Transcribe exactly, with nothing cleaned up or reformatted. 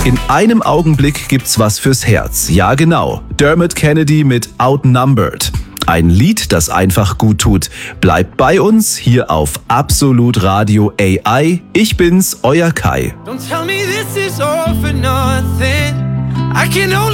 In einem Augenblick gibt's was fürs Herz. Ja, genau. Dermot Kennedy mit Outnumbered. Ein Lied, das einfach gut tut. Bleibt bei uns hier auf Absolut Radio A I. Ich bin's, euer Kai. Don't tell me this is all for nothing. I can only